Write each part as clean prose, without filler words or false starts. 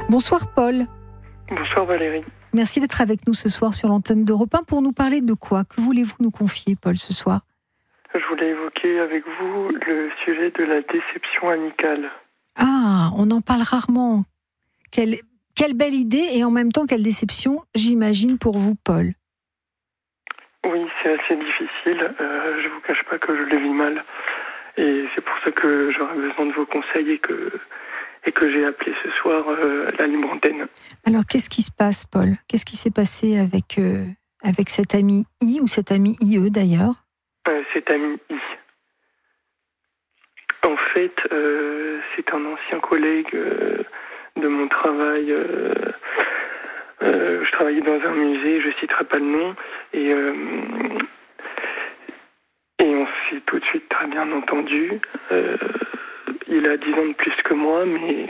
Bonsoir Paul. Bonsoir Valérie. Merci d'être avec nous ce soir sur l'antenne d'Europe 1 pour nous parler de quoi ? Que voulez-vous nous confier, Paul, ce soir ? Je voulais évoquer avec vous le sujet de la déception amicale. Ah, on en parle rarement. Quelle belle idée et en même temps quelle déception, j'imagine, pour vous, Paul. Oui, c'est assez difficile. Je vous cache pas que je le vis mal. Et c'est pour ça que j'aurais besoin de vos conseils et que j'ai appelé ce soir la libre antenne. Alors, qu'est-ce qui se passe, Paul ? Qu'est-ce qui s'est passé avec cet ami I ou cet ami IE d'ailleurs ? Cet ami I. En fait, c'est un ancien collègue de mon travail. Je travaillais dans un musée, je citerai pas le nom, et on s'est tout de suite très bien entendu. Il a 10 ans de plus que moi, mais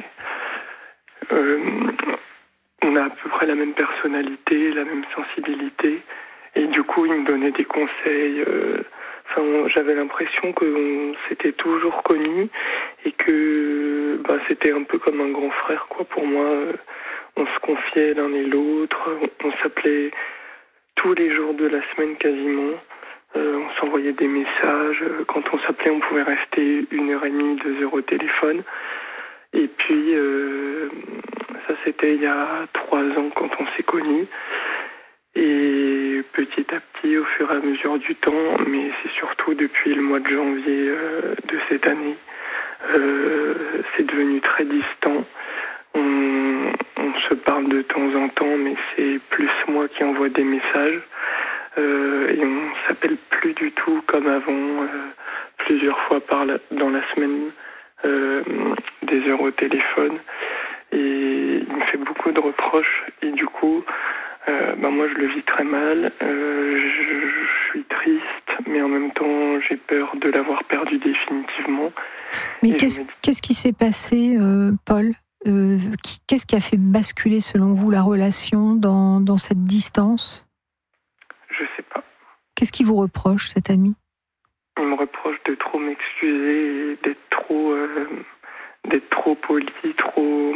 on a à peu près la même personnalité, la même sensibilité, et du coup, il me donnait des conseils. J'avais l'impression qu'on s'était toujours connus et que c'était un peu comme un grand frère, quoi. Pour moi, on se confiait l'un et l'autre, on s'appelait tous les jours de la semaine quasiment. On s'envoyait des messages. Quand on s'appelait, on pouvait rester 1h30, 2 heures au téléphone. Et puis, ça c'était il y a 3 ans quand on s'est connus. Et petit à petit, au fur et à mesure du temps, mais c'est surtout depuis le mois de janvier de cette année, c'est devenu très distant. On se parle de temps en temps, mais c'est plus moi qui envoie des messages. Et on s'appelle plus du tout comme avant, plusieurs fois dans la semaine, des heures au téléphone. Et il me fait beaucoup de reproches. Et du coup, moi je le vis très mal. Je suis triste, mais en même temps j'ai peur de l'avoir perdu définitivement. Mais qu'est-ce qui s'est passé, Paul ? Qu'est-ce qui a fait basculer selon vous la relation dans cette distance ? Je sais pas. Qu'est-ce qui vous reproche, cet ami ? Il me reproche de trop m'excuser et d'être trop poli, trop...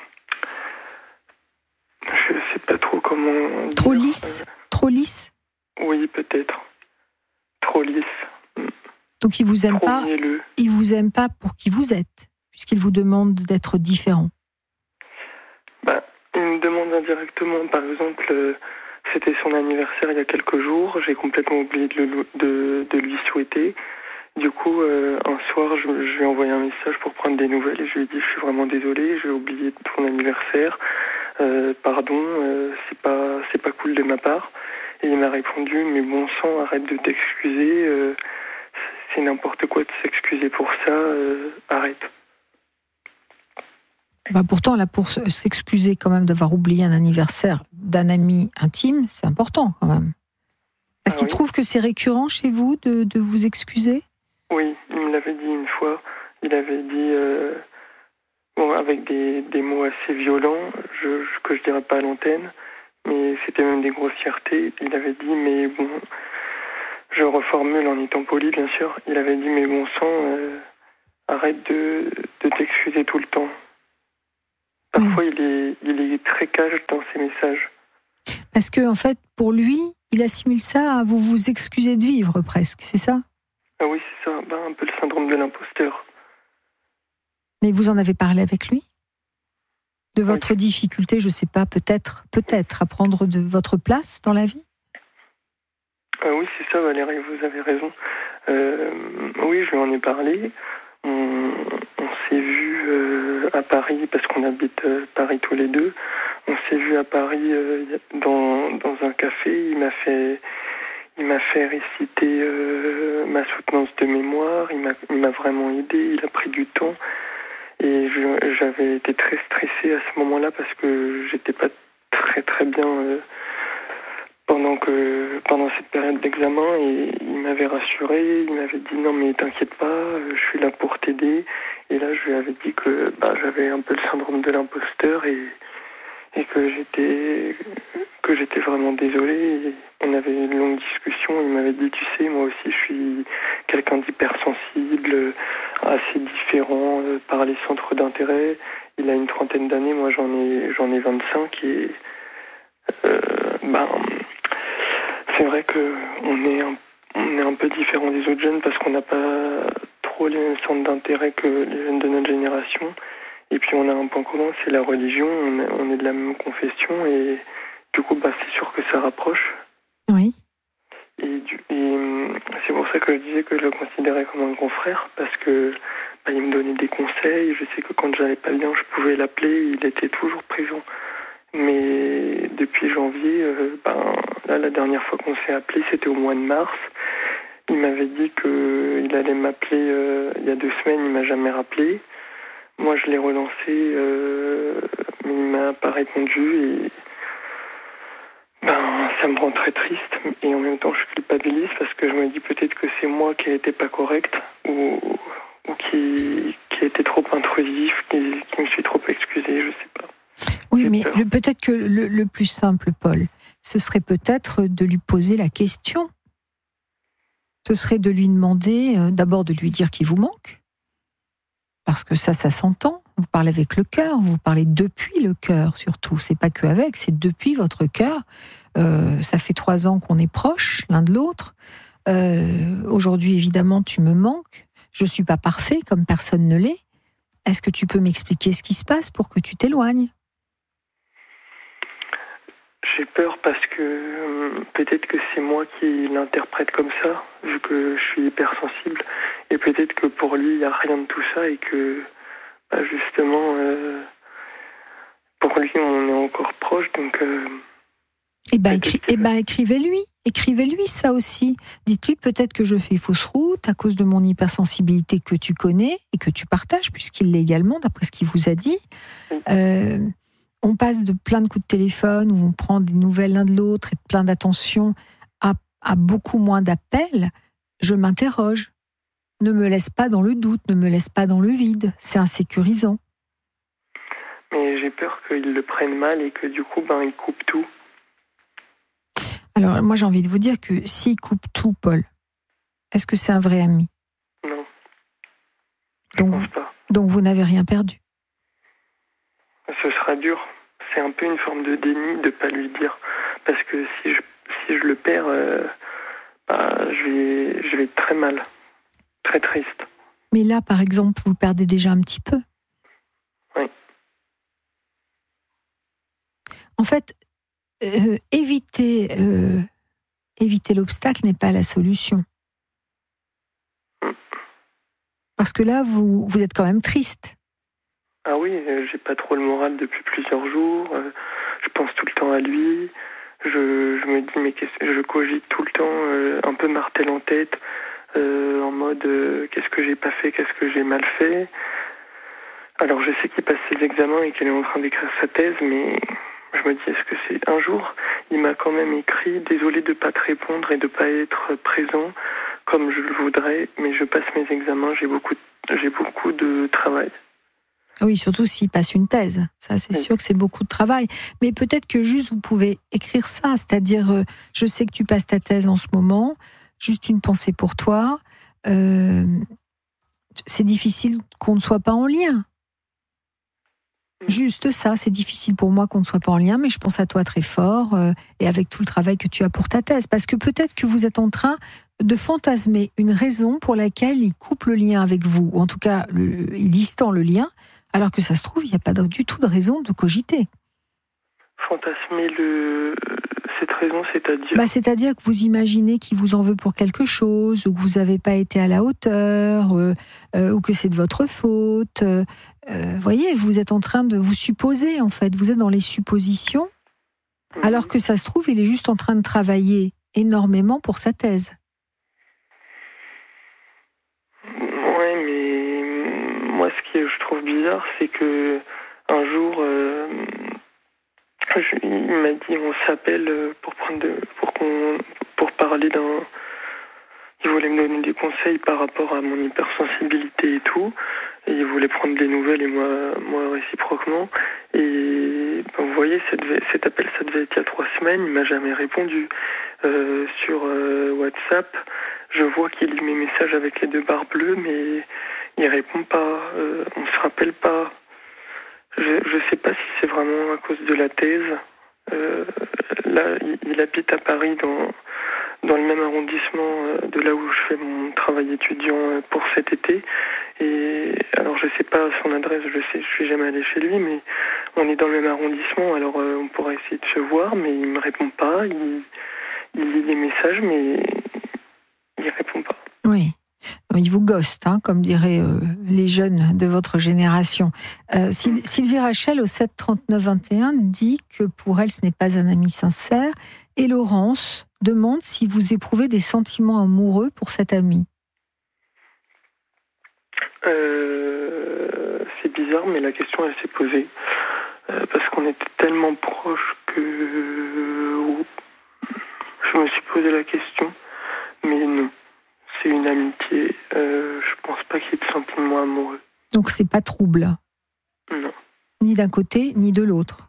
Je sais pas trop comment... Trop lisse ? Trop lisse ? Oui, peut-être. Trop lisse. Donc il vous aime trop pas. Mielleux. Il vous aime pas pour qui vous êtes, puisqu'il vous demande d'être différent. Il me demande indirectement, par exemple, c'était son anniversaire il y a quelques jours, j'ai complètement oublié de lui souhaiter. Du coup, un soir, je lui ai envoyé un message pour prendre des nouvelles et je lui ai dit je suis vraiment désolé, j'ai oublié ton anniversaire, pardon, c'est pas cool de ma part. Et il m'a répondu mais bon sang, arrête de t'excuser, c'est n'importe quoi de s'excuser pour ça, arrête. Pourtant, là, pour s'excuser quand même d'avoir oublié un anniversaire d'un ami intime, c'est important quand même. Est-ce qu'il trouve que c'est récurrent chez vous de vous excuser ? Oui, il me l'avait dit une fois. Il avait dit, avec des mots assez violents, que je dirais pas à l'antenne, mais c'était même des grossièretés. Il avait dit, mais bon, je reformule en étant poli, bien sûr. Il avait dit, mais bon sang, arrête de t'excuser tout le temps. Parfois, il est très cash dans ses messages. Parce que, en fait, pour lui, il assimile ça à vous excuser de vivre, presque, c'est ça ? Ah oui, c'est ça, un peu le syndrome de l'imposteur. Mais vous en avez parlé avec lui ? De votre difficulté, je sais pas, peut-être, à prendre de votre place dans la vie ? Oui, c'est ça, Valérie, vous avez raison. Oui, je lui en ai parlé. On s'est vu à Paris, parce qu'on habite Paris tous les deux. On s'est vu à Paris dans un café. Il m'a fait réciter ma soutenance de mémoire. Il m'a vraiment aidé. Il a pris du temps. Et j'avais été très stressé à ce moment-là parce que j'étais pas très très bien pendant cette période d'examen, et il m'avait rassuré, il m'avait dit non mais t'inquiète pas, je suis là pour t'aider. Et là je lui avais dit que j'avais un peu le syndrome de l'imposteur et et que j'étais vraiment désolé. Et on avait une longue discussion. Il m'avait dit, tu sais, moi aussi, je suis quelqu'un d'hypersensible, assez différent par les centres d'intérêt. Il a une trentaine d'années, moi j'en ai 25 et c'est vrai que on est un peu différent des autres jeunes parce qu'on n'a pas trop les mêmes centres d'intérêt que les jeunes de notre génération. Et puis on a un point commun, c'est la religion. On est de la même confession et du coup, c'est sûr que ça rapproche. Oui. Et c'est pour ça que je disais que je le considérais comme un grand frère parce que il me donnait des conseils. Je sais que quand j'allais pas bien, je pouvais l'appeler. Il était toujours présent. Mais depuis janvier, là, la dernière fois qu'on s'est appelé, c'était au mois de mars. Il m'avait dit qu'il allait m'appeler il y a 2 semaines. Il m'a jamais rappelé. Moi, je l'ai relancé, mais il m'a pas répondu. Et ça me rend très triste. Et en même temps, je culpabilise parce que je me dis peut-être que c'est moi qui n'ai pas correct ou qui a été trop intrusif, qui me suis trop excusé, je sais pas. Oui, mais peut-être que le plus simple, Paul, ce serait peut-être de lui poser la question. Ce serait de lui demander, d'abord de lui dire qu'il vous manque, parce que ça s'entend. Vous parlez avec le cœur, vous parlez depuis le cœur surtout. C'est pas que avec, c'est depuis votre cœur. Ça fait 3 ans qu'on est proches l'un de l'autre. Aujourd'hui, évidemment, tu me manques. Je suis pas parfait, comme personne ne l'est. Est-ce que tu peux m'expliquer ce qui se passe pour que tu t'éloignes ? J'ai peur parce que peut-être que c'est moi qui l'interprète comme ça, vu que je suis hypersensible. Et peut-être que pour lui, il n'y a rien de tout ça et que, justement, pour lui, on est encore proche. Donc, écrivez-lui. Écrivez-lui ça aussi. Dites-lui peut-être que je fais fausse route à cause de mon hypersensibilité que tu connais et que tu partages, puisqu'il l'est également, d'après ce qu'il vous a dit. Oui. On passe de plein de coups de téléphone où on prend des nouvelles l'un de l'autre et plein d'attention à beaucoup moins d'appels. Je m'interroge. Ne me laisse pas dans le doute, ne me laisse pas dans le vide. C'est insécurisant. Mais j'ai peur qu'il le prenne mal et que du coup, il coupe tout. Alors, moi, j'ai envie de vous dire que s'il coupe tout, Paul, est-ce que c'est un vrai ami ? Non. Je pense pas. Donc, vous n'avez rien perdu. Ce sera dur. C'est un peu une forme de déni de ne pas lui dire. Parce que si je le perds, je vais être très mal. Très triste. Mais là, par exemple, vous le perdez déjà un petit peu. Oui. En fait, éviter l'obstacle n'est pas la solution. Parce que là, vous êtes quand même triste. Ah oui, j'ai pas trop le moral depuis plusieurs jours. Je pense tout le temps à lui. Je me dis, mais je cogite tout le temps, un peu martel en tête, en mode qu'est-ce que j'ai pas fait, qu'est-ce que j'ai mal fait. Alors je sais qu'il passe ses examens et qu'il est en train d'écrire sa thèse, mais je me dis, est-ce que c'est un jour, il m'a quand même écrit, désolé de pas te répondre et de pas être présent comme je le voudrais, mais je passe mes examens, j'ai beaucoup de travail. Oui, surtout s'il passe une thèse. Ça, c'est sûr que c'est beaucoup de travail. Mais peut-être que juste vous pouvez écrire ça, c'est-à-dire, je sais que tu passes ta thèse en ce moment, juste une pensée pour toi. C'est difficile qu'on ne soit pas en lien. Juste ça, c'est difficile pour moi qu'on ne soit pas en lien, mais je pense à toi très fort et avec tout le travail que tu as pour ta thèse. Parce que peut-être que vous êtes en train de fantasmer une raison pour laquelle il coupe le lien avec vous, ou en tout cas, il distend le lien, alors que ça se trouve, il n'y a pas du tout de raison de cogiter. Fantasmer cette raison, c'est-à-dire c'est-à-dire que vous imaginez qu'il vous en veut pour quelque chose, ou que vous n'avez pas été à la hauteur, ou que c'est de votre faute. Voyez, vous êtes en train de vous supposer, en fait. Vous êtes dans les suppositions, alors que ça se trouve, il est juste en train de travailler énormément pour sa thèse. Ouais, mais moi, ce que je trouve bizarre, c'est que un jour, il m'a dit on s'appelle pour parler d'un. Il voulait me donner des conseils par rapport à mon hypersensibilité et tout, et il voulait prendre des nouvelles et moi réciproquement. Et vous vous voyez, cet appel, ça devait être il y a 3 semaines, il m'a jamais répondu. Sur WhatsApp, je vois qu'il lit mes messages avec les 2 barres bleues, mais il répond pas, on se rappelle pas. Je sais pas si c'est vraiment à cause de la thèse. Là, il habite à Paris, dans le même arrondissement de là où je fais mon travail étudiant pour cet été. Et alors, je sais pas son adresse, je suis jamais allé chez lui, mais on est dans le même arrondissement, alors on pourrait essayer de se voir, mais il me répond pas. Il lit les messages, mais il répond pas. Oui. Il vous ghost, comme diraient les jeunes de votre génération. Sylvie Rachel, au 7 39 21, dit que pour elle, ce n'est pas un ami sincère. Et Laurence demande si vous éprouvez des sentiments amoureux pour cet ami. C'est bizarre, mais la question, elle s'est posée. Parce qu'on était tellement proches que je me suis posé la question. Mais non. C'est une amitié. Je pense pas qu'il y ait de sentiments amoureux. Donc c'est pas trouble. Non. Ni d'un côté, ni de l'autre.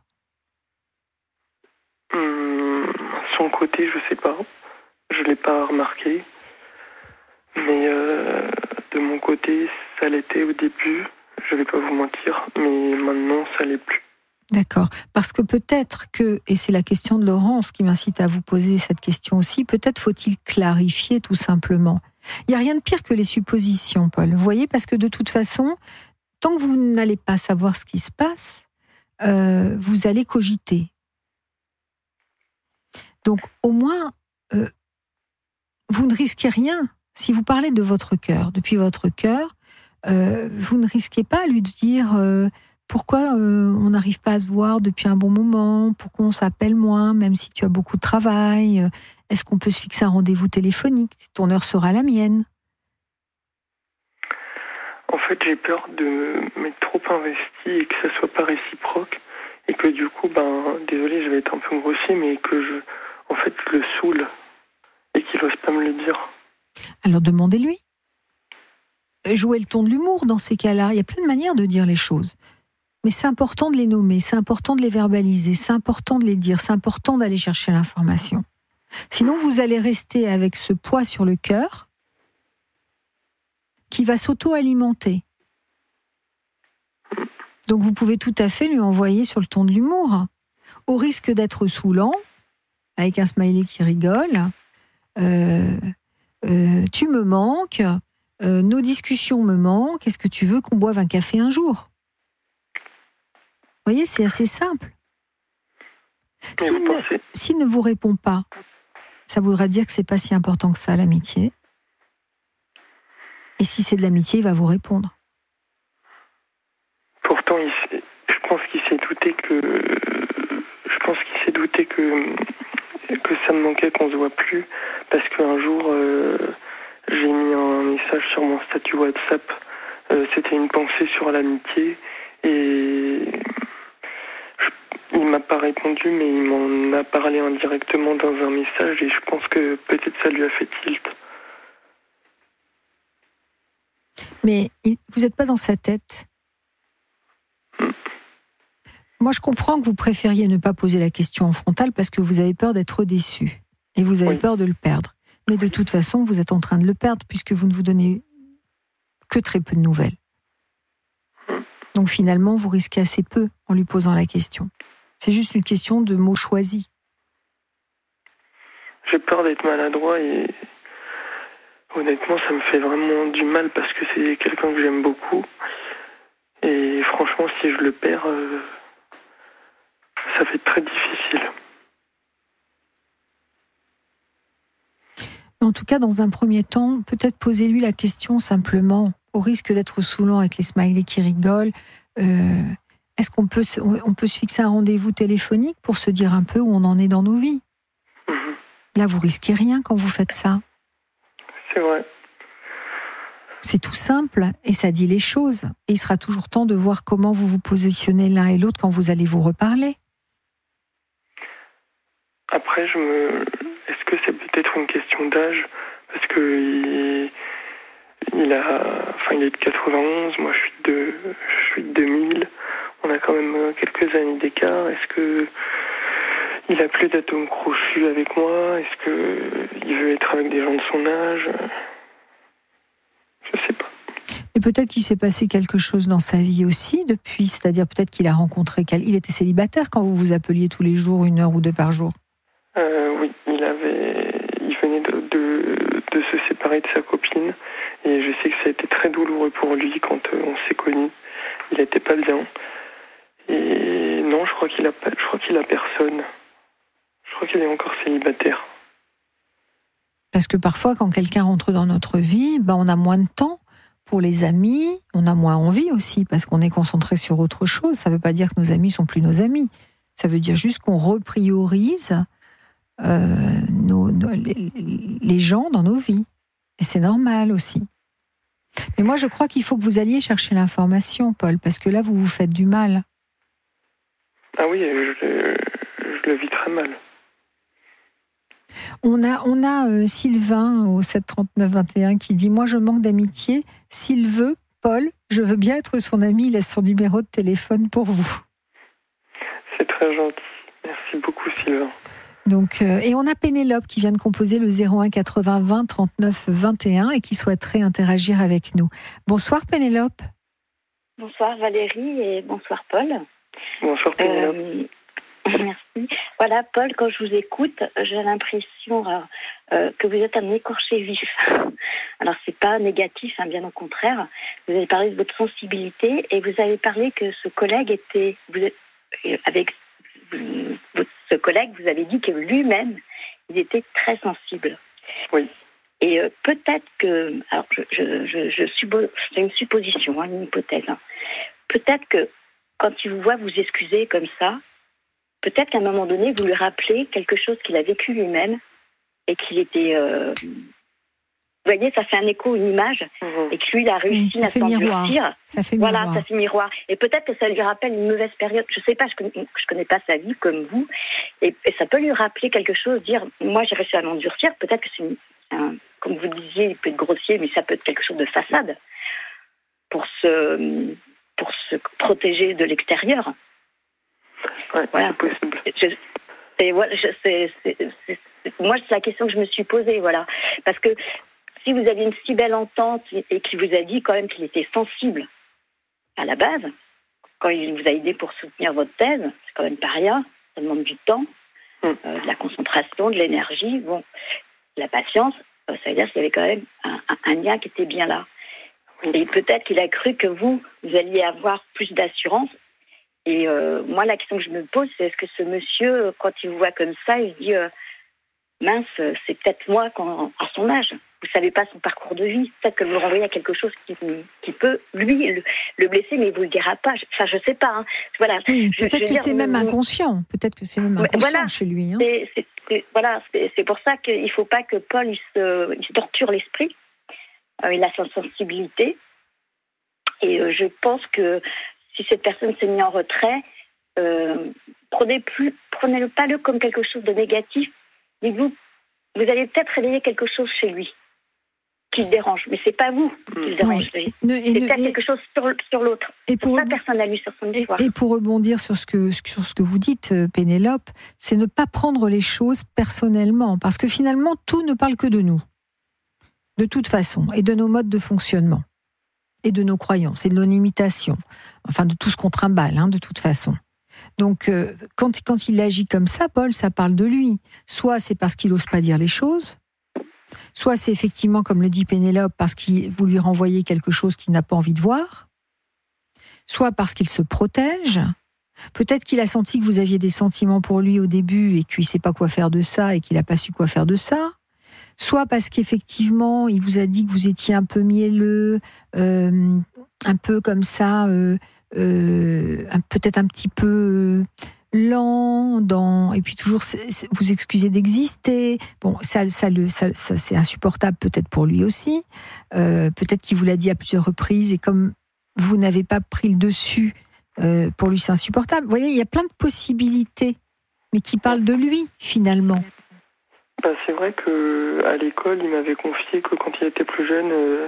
Son côté, je sais pas. Je l'ai pas remarqué. Mais de mon côté, ça l'était au début. Je vais pas vous mentir. Mais maintenant, ça l'est plus. D'accord. Parce que peut-être que, et c'est la question de Laurence qui m'incite à vous poser cette question aussi, peut-être faut-il clarifier tout simplement. Il n'y a rien de pire que les suppositions, Paul. Vous voyez, parce que de toute façon, tant que vous n'allez pas savoir ce qui se passe, vous allez cogiter. Donc, au moins, vous ne risquez rien. Si vous parlez de votre cœur, depuis votre cœur, vous ne risquez pas à lui dire pourquoi on n'arrive pas à se voir depuis un bon moment, pourquoi on s'appelle moins, même si tu as beaucoup de travail. Est-ce qu'on peut se fixer un rendez-vous téléphonique ? Ton heure sera la mienne. En fait, j'ai peur de m'être trop investi et que ça soit pas réciproque. Et que du coup, désolé, je vais être un peu grossier, mais que je le saoule. Et qu'il n'ose pas me le dire. Alors demandez-lui. Jouez le ton de l'humour dans ces cas-là. Il y a plein de manières de dire les choses. Mais c'est important de les nommer, c'est important de les verbaliser, c'est important de les dire, c'est important d'aller chercher l'information. Sinon, vous allez rester avec ce poids sur le cœur qui va s'auto-alimenter. Donc, vous pouvez tout à fait lui envoyer sur le ton de l'humour, au risque d'être saoulant, avec un smiley qui rigole. Tu me manques, nos discussions me manquent, est-ce que tu veux qu'on boive un café un jour ? Vous voyez, c'est assez simple. S'il ne vous répond pas, ça voudra dire que c'est pas si important que ça, l'amitié. Et si c'est de l'amitié, il va vous répondre. Pourtant, je pense qu'il s'est douté que ça me manquait qu'on se voit plus, parce qu'un jour, j'ai mis un message sur mon statut WhatsApp. C'était une pensée sur l'amitié, et il m'a pas répondu, mais il m'en a parlé indirectement dans un message, et je pense que peut-être ça lui a fait tilt. Mais vous n'êtes pas dans sa tête. Moi, je comprends que vous préfériez ne pas poser la question en frontal parce que vous avez peur d'être déçu et vous avez peur de le perdre. Mais de toute façon, vous êtes en train de le perdre puisque vous ne vous donnez que très peu de nouvelles. Donc finalement, vous risquez assez peu en lui posant la question. C'est juste une question de mots choisis. J'ai peur d'être maladroit et honnêtement, ça me fait vraiment du mal parce que c'est quelqu'un que j'aime beaucoup. Et franchement, si je le perds, ça va être très difficile. En tout cas, dans un premier temps, peut-être posez-lui la question simplement, au risque d'être saoulant avec les smileys qui rigolent. Est-ce qu'on peut se fixer un rendez-vous téléphonique pour se dire un peu où on en est dans nos vies ? Là, vous risquez rien quand vous faites ça. C'est vrai. C'est tout simple et ça dit les choses. Et il sera toujours temps de voir comment vous vous positionnez l'un et l'autre quand vous allez vous reparler. Après, est-ce que c'est peut-être une question d'âge ? Parce que il est de 91, moi je suis de 2000. On a quand même quelques années d'écart. Est-ce que il a plus d'atomes crochus avec moi? Est-ce que il veut être avec des gens de son âge? Je sais pas. Et peut-être qu'il s'est passé quelque chose dans sa vie aussi depuis, c'est-à-dire peut-être qu'il a rencontré il était célibataire quand vous vous appeliez tous les jours, 1 heure ou 2 par jour? Oui, il venait de se séparer de sa copine, et je sais que ça a été très douloureux pour lui quand on s'est connus. Il n'était pas bien. Et non, je crois qu'il a personne. Je crois qu'il est encore célibataire. Parce que parfois, quand quelqu'un rentre dans notre vie, on a moins de temps pour les amis, on a moins envie aussi, parce qu'on est concentré sur autre chose. Ça ne veut pas dire que nos amis sont plus nos amis. Ça veut dire juste qu'on repriorise les gens dans nos vies. Et c'est normal aussi. Mais moi, je crois qu'il faut que vous alliez chercher l'information, Paul, parce que là, vous vous faites du mal. Ah oui, je le vis très mal. On a Sylvain au 739-21 qui dit « Moi, je manque d'amitié. S'il veut, Paul, je veux bien être son ami. Il laisse son numéro de téléphone pour vous. » C'est très gentil. Merci beaucoup, Sylvain. Donc, et on a Pénélope qui vient de composer le 01 80 20 39 21 et qui souhaiterait interagir avec nous. Bonsoir Pénélope. Bonsoir Valérie et bonsoir Paul. Bonsoir Pénélope. Merci. Voilà Paul, quand je vous écoute, j'ai l'impression que vous êtes un écorché vif. Alors c'est pas négatif, bien au contraire. Vous avez parlé de votre sensibilité et vous avez parlé que ce collègue ce collègue, vous avez dit que lui-même, il était très sensible. Oui. Et peut-être que, alors je suppose, c'est une supposition, une hypothèse. Peut-être que quand il vous voit vous excuser comme ça, peut-être qu'à un moment donné, vous lui rappelez quelque chose qu'il a vécu lui-même et qu'il était... vous voyez, ça fait un écho, une image, et que lui, il a réussi à s'endurcir. Ça fait miroir. Voilà, ça fait miroir. Et peut-être que ça lui rappelle une mauvaise période. Je sais pas, je connais pas sa vie comme vous. Et ça peut lui rappeler quelque chose, dire, moi, j'ai réussi à m'endurcir. Peut-être que c'est comme vous disiez, il peut être grossier, mais ça peut être quelque chose de façade pour se protéger de l'extérieur. Ouais, voilà. C'est possible. Moi, c'est la question que je me suis posée, voilà. Parce que si vous aviez une si belle entente et qu'il vous a dit quand même qu'il était sensible à la base, quand il vous a aidé pour soutenir votre thèse, c'est quand même pas rien, ça demande du temps, de la concentration, de l'énergie, la patience, ça veut dire qu'il y avait quand même un lien qui était bien là. Et peut-être qu'il a cru que vous alliez avoir plus d'assurance. Et moi, la question que je me pose, c'est est-ce que ce monsieur, quand il vous voit comme ça, il se dit mince, c'est peut-être moi à son âge. Vous savez pas son parcours de vie. Peut-être que vous le renvoyez à quelque chose qui peut, lui, le blesser, mais il vous le dira pas. Enfin, je sais pas. Voilà. Oui, peut-être que c'est même inconscient. Peut-être que c'est même inconscient chez lui. C'est pour ça qu'il faut pas que Paul il se torture l'esprit. Il a sa sensibilité. Et je pense que si cette personne s'est mise en retrait, prenez-le pas comme quelque chose de négatif. Dites-vous, vous allez peut-être réveiller quelque chose chez lui qui le dérange, mais c'est pas vous qui le dérange. C'est peut-être quelque chose sur l'autre. Et pour sa personnalité, sur son histoire. Et pour rebondir sur ce que vous dites, Pénélope, c'est ne pas prendre les choses personnellement, parce que finalement, tout ne parle que de nous, de toute façon, et de nos modes de fonctionnement, et de nos croyances, et de nos limitations, enfin de tout ce qu'on trimballe, de toute façon. Donc, quand il agit comme ça, Paul, ça parle de lui. Soit c'est parce qu'il n'ose pas dire les choses, soit c'est effectivement, comme le dit Pénélope, parce que vous lui renvoyez quelque chose qu'il n'a pas envie de voir, soit parce qu'il se protège. Peut-être qu'il a senti que vous aviez des sentiments pour lui au début et qu'il ne sait pas quoi faire de ça et qu'il n'a pas su quoi faire de ça. Soit parce qu'effectivement, il vous a dit que vous étiez un peu mielleux, un peu comme ça... peut-être un petit peu lent, et puis toujours vous excusez d'exister. Bon, ça c'est insupportable peut-être pour lui aussi. Peut-être qu'il vous l'a dit à plusieurs reprises et comme vous n'avez pas pris le dessus, pour lui c'est insupportable. Vous voyez, il y a plein de possibilités, mais qui parlent de lui finalement. C'est vrai qu'à l'école, il m'avait confié que quand il était plus jeune,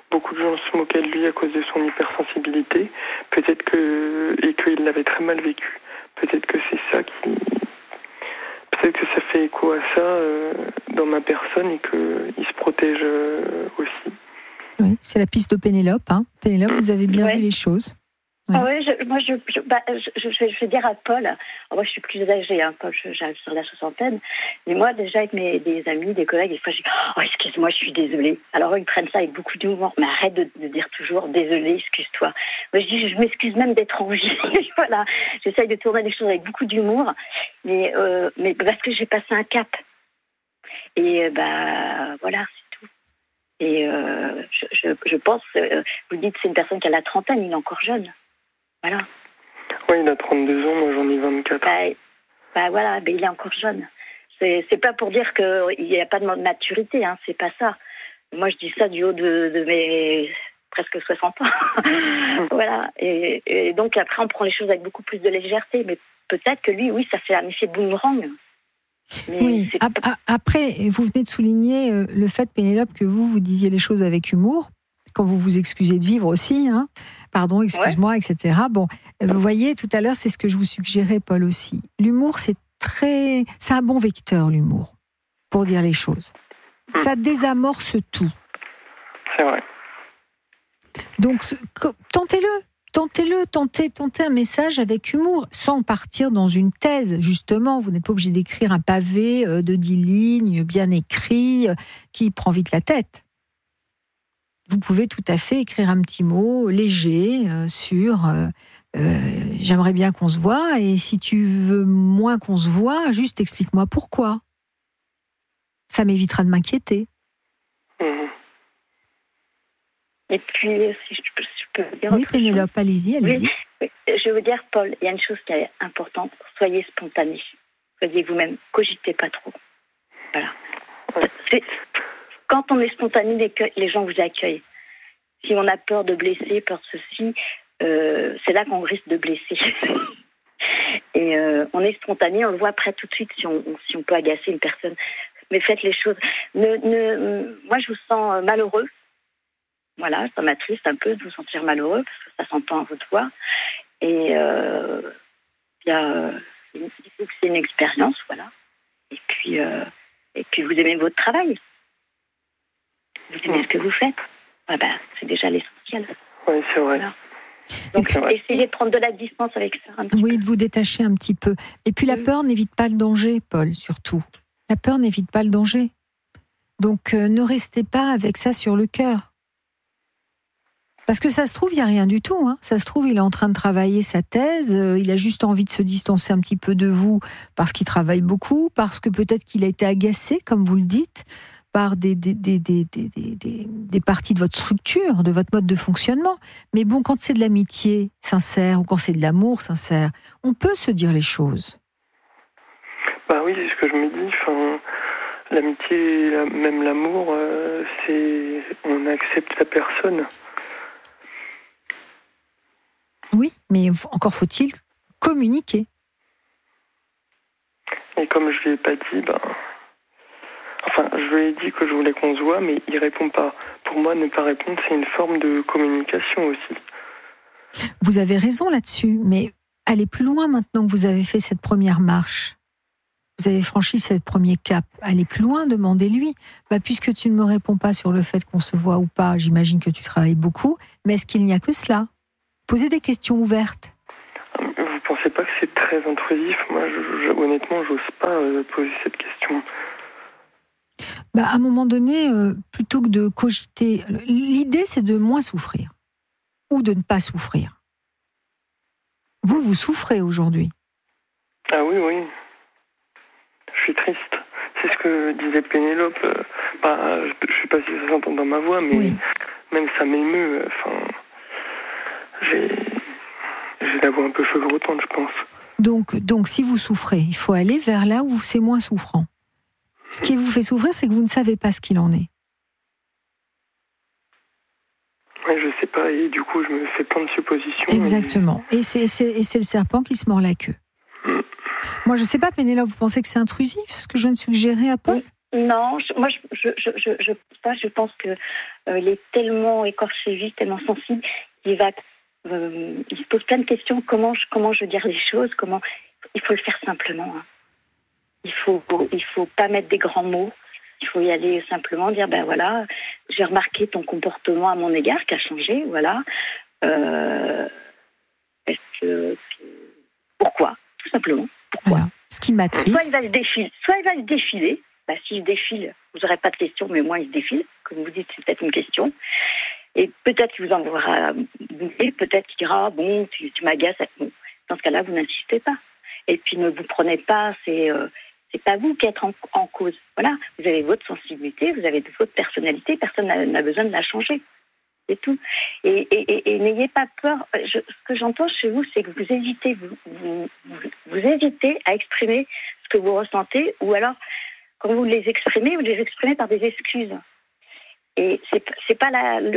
beaucoup de gens se moquaient de lui à cause de son hypersensibilité. Peut-être et qu'il l'avait très mal vécu. Peut-être que c'est ça peut-être que ça fait écho à ça dans ma personne et qu'il se protège aussi. Oui, c'est la piste de Pénélope. Hein. Pénélope, vous avez bien vu les choses. Ouais. Ah oui, je vais dire à Paul, moi je suis plus âgée, hein, Paul, j'arrive sur la soixantaine, mais moi déjà avec des amis, des collègues, des fois je dis « Oh, excuse-moi, je suis désolée ». Alors eux, ils prennent ça avec beaucoup d'humour, mais arrête de dire toujours « Désolée, excuse-toi ». Moi je dis « Je m'excuse même d'être en vie ». Voilà, j'essaye de tourner les choses avec beaucoup d'humour, mais parce que j'ai passé un cap. Et voilà, c'est tout. Et je pense, vous dites c'est une personne qui a la trentaine, il est encore jeune. Voilà. Oui, il a 32 ans, moi j'en ai 24. Voilà, il est encore jeune. C'est pas pour dire qu'il n'y a pas de maturité, hein, c'est pas ça. Moi je dis ça du haut de mes presque 60 ans. Voilà. Et donc après on prend les choses avec beaucoup plus de légèreté, mais peut-être que lui, oui, ça fait un effet boomerang. Mais oui, après, vous venez de souligner le fait, Pénélope, que vous disiez les choses avec humour, quand vous vous excusez de vivre aussi, hein. Pardon, excuse-moi, ouais. Etc. Bon, vous voyez, tout à l'heure, c'est ce que je vous suggérais, Paul, aussi. L'humour, c'est un bon vecteur, l'humour, pour dire les choses. Ça désamorce tout. C'est vrai. Donc, tentez un message avec humour, sans partir dans une thèse, justement. Vous n'êtes pas obligé d'écrire un pavé de 10 lignes, bien écrit, qui prend vite la tête. Vous pouvez tout à fait écrire un petit mot léger sur j'aimerais bien qu'on se voit, et si tu veux moins qu'on se voit, juste explique-moi pourquoi. Ça m'évitera de m'inquiéter. Et puis, si je peux dire. Oui, Pénélope, allez-y. Oui, je veux dire, Paul, il y a une chose qui est importante, soyez spontané. Soyez vous-même, cogitez pas trop. Voilà. Quand on est spontané, les gens vous accueillent. Si on a peur de blesser, peur de ceci, c'est là qu'on risque de blesser. Et on est spontané, on le voit après tout de suite si on peut agacer une personne. Mais faites les choses. Moi, je vous sens malheureux. Voilà, ça m'attriste un peu de vous sentir malheureux, parce que ça s'entend à votre voix. Et il faut que c'est une expérience, voilà. Et puis vous aimez votre travail. Vous aimez ce que vous faites. C'est déjà l'essentiel. Oui, c'est vrai. Voilà. Donc, essayez de prendre de la distance avec ça. Oui, de vous détacher un petit peu. Et puis, la peur n'évite pas le danger, Paul, surtout. La peur n'évite pas le danger. Donc, ne restez pas avec ça sur le cœur. Parce que ça se trouve, il n'y a rien du tout. Hein. Ça se trouve, il est en train de travailler sa thèse, il a juste envie de se distancer un petit peu de vous parce qu'il travaille beaucoup, parce que peut-être qu'il a été agacé, comme vous le dites, par des parties de votre structure, de votre mode de fonctionnement. Mais bon, quand c'est de l'amitié sincère ou quand c'est de l'amour sincère, on peut se dire les choses. Oui, c'est ce que je me dis. L'amitié, même l'amour, on accepte la personne. Oui, mais encore faut-il communiquer. Et comme je ne lui ai pas dit, je lui ai dit que je voulais qu'on se voit, mais il ne répond pas. Pour moi, ne pas répondre, c'est une forme de communication aussi. Vous avez raison là-dessus, mais allez plus loin maintenant que vous avez fait cette première marche. Vous avez franchi ce premier cap. Allez plus loin, demandez-lui. Puisque tu ne me réponds pas sur le fait qu'on se voit ou pas, j'imagine que tu travailles beaucoup, mais est-ce qu'il n'y a que cela ? Posez des questions ouvertes. Vous pensez pas que c'est très intrusif ? Moi, honnêtement, j'ose pas poser cette question. À un moment donné, plutôt que de cogiter, l'idée c'est de moins souffrir ou de ne pas souffrir. Vous souffrez aujourd'hui. Ah oui. Je suis triste. C'est ce que disait Pénélope. Je sais pas si ça s'entend dans ma voix, mais même ça m'émeut. J'ai la voix un peu chevrotante, je pense. Donc, si vous souffrez, il faut aller vers là où c'est moins souffrant. Ce qui vous fait souffrir, c'est que vous ne savez pas ce qu'il en est. Oui, je sais pas, et du coup, je me fais plein de suppositions. Exactement. Et c'est le serpent qui se mord la queue. Moi, je sais pas, Pénélope, vous pensez que c'est intrusif, ce que je viens de suggérer à Paul ? Non, je pense que il est tellement écorché vif, tellement sensible, il se pose plein de questions. Comment je veux dire les choses. Il faut le faire simplement. Hein. Il faut pas mettre des grands mots. Il faut y aller simplement, dire ben voilà, j'ai remarqué ton comportement à mon égard qui a changé. Voilà. Pourquoi? Tout simplement. Pourquoi? Voilà. Ce qui m'attriste. Soit il va se défiler. Bah, s'il se défile, vous n'aurez pas de questions, mais au moins il se défile. Comme vous dites, c'est peut-être une question. Et peut-être qu'il vous enverra bouger, peut-être qu'il dira bon, tu m'agaces. Bon, dans ce cas-là, vous n'insistez pas. Et puis ne vous prenez pas, c'est pas vous qui êtes en cause. Voilà, vous avez votre sensibilité, vous avez votre personnalité, personne n'a besoin de la changer. C'est tout. Et n'ayez pas peur. Ce que j'entends chez vous, c'est que vous hésitez, vous hésitez à exprimer ce que vous ressentez, ou alors quand vous les exprimez par des excuses. Et c'est pas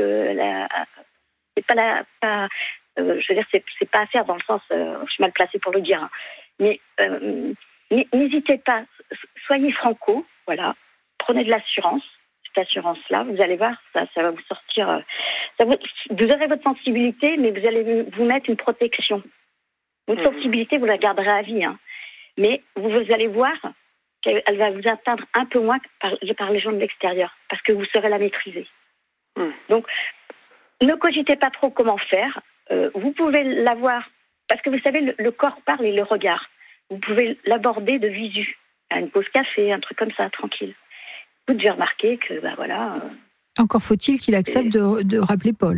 c'est pas à faire dans le sens, je suis mal placée pour le dire. Hein. Mais n'hésitez pas, soyez franco, voilà, prenez de l'assurance. Cette assurance-là, vous allez voir, ça va vous sortir. Vous aurez votre sensibilité, mais vous allez vous mettre une protection. Votre sensibilité, vous la garderez à vie, hein. Mais vous allez voir qu'elle va vous atteindre un peu moins par les gens de l'extérieur, parce que vous saurez la maîtriser. Donc, ne cogitez pas trop comment faire. Vous pouvez l'avoir, parce que vous savez, le corps parle et le regard. Vous pouvez l'aborder de visu, à une pause café, un truc comme ça, tranquille. Vous devez remarquer que, ben voilà. Encore faut-il qu'il accepte de rappeler Paul.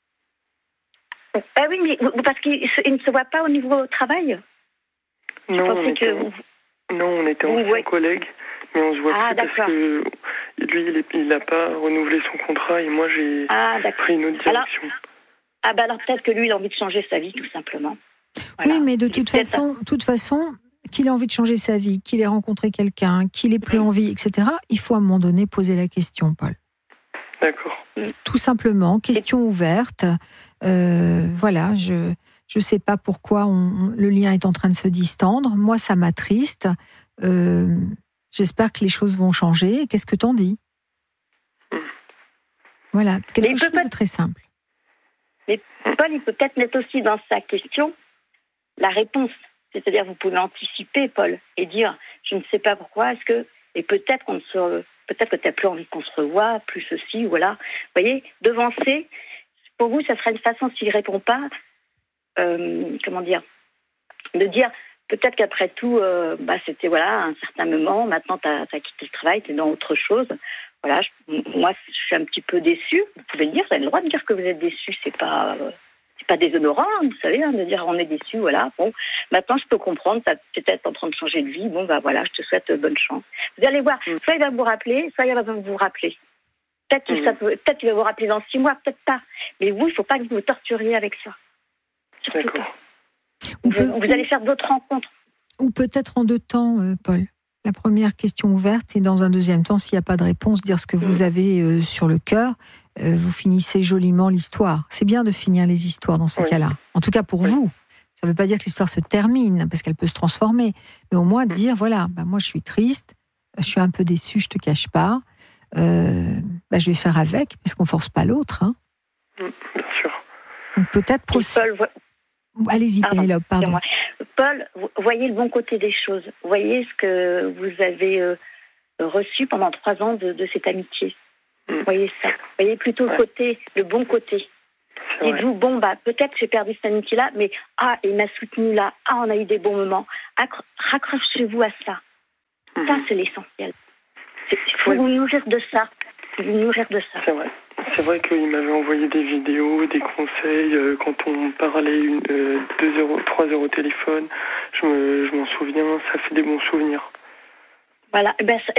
Ah oui, mais parce qu'il ne se voit pas au niveau travail. Non, on était anciens collègues, mais on se voit plus d'accord. parce que lui, il n'a pas renouvelé son contrat et moi, j'ai pris une autre direction. Alors peut-être que lui, il a envie de changer sa vie, tout simplement. Voilà. Oui, mais de toute façon, qu'il ait envie de changer sa vie, qu'il ait rencontré quelqu'un, qu'il ait plus envie, etc., il faut à un moment donné poser la question, Paul. D'accord. Tout simplement, question ouverte. Voilà, je ne sais pas pourquoi le lien est en train de se distendre. Moi, ça m'attriste. J'espère que les choses vont changer. Qu'est-ce que t'en dis? Voilà, quelque chose de très simple. Mais Paul, il peut peut-être mettre aussi dans sa question la réponse. C'est-à-dire, vous pouvez anticiper, Paul, et dire, je ne sais pas pourquoi, et peut-être que tu n'as plus envie qu'on se revoie, plus ceci, voilà. Vous voyez, devancer, pour vous, ça serait une façon, s'il ne répond pas, de dire, peut-être qu'après tout, c'était un certain moment, maintenant tu as quitté le travail, tu es dans autre chose. Voilà, moi, je suis un petit peu déçue. Vous pouvez le dire, vous avez le droit de dire que vous êtes déçu, c'est pas déshonorant, vous savez, de dire on est déçu, voilà. Bon, maintenant je peux comprendre, tu es peut-être en train de changer de vie, bon, voilà, je te souhaite bonne chance. Vous allez voir, soit il va vous rappeler, soit il va vous rappeler. Peut-être qu'il va vous rappeler dans 6 mois, peut-être pas. Mais vous, il ne faut pas que vous vous torturiez avec ça. Surtout D'accord. Vous allez faire d'autres rencontres. Ou peut-être en 2 temps, Paul. La première question ouverte, et dans un deuxième temps, s'il n'y a pas de réponse, dire ce que vous avez sur le cœur. Vous finissez joliment l'histoire. C'est bien de finir les histoires dans ces cas-là. En tout cas pour vous. Ça ne veut pas dire que l'histoire se termine, parce qu'elle peut se transformer. Mais au moins dire, voilà, moi je suis triste, je suis un peu déçue, je ne te cache pas. Je vais faire avec, parce qu'on ne force pas l'autre. Hein. Bien sûr. Donc peut-être... Allez-y, Pénélope, pardon. Paul, voyez le bon côté des choses. Voyez ce que vous avez reçu pendant 3 ans de cette amitié. Voyez ça. Voyez plutôt le bon côté. Dites-vous, peut-être que j'ai perdu cette amitié-là, mais il m'a soutenu là. On a eu des bons moments. Raccrochez-vous à ça. Ça, c'est l'essentiel. Il faut vous nourrir de ça. C'est vrai. C'est vrai qu'il m'avait envoyé des vidéos, des conseils quand on parlait 2 euros, 3 euros au téléphone. Je m'en souviens, ça fait des bons souvenirs. Voilà.